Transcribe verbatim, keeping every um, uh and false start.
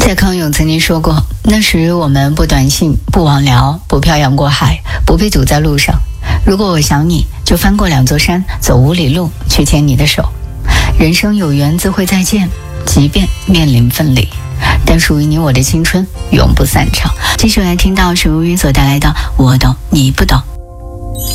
蔡康永曾经说过，那时我们不短信，不网聊，不漂洋过海，不被堵在路上。如果我想你，就翻过两座山，走五里路，去牵你的手。人生有缘自会再见，即便面临分离，但属于你我的青春永不散场。继续来听到水无云所带来的我懂你不懂。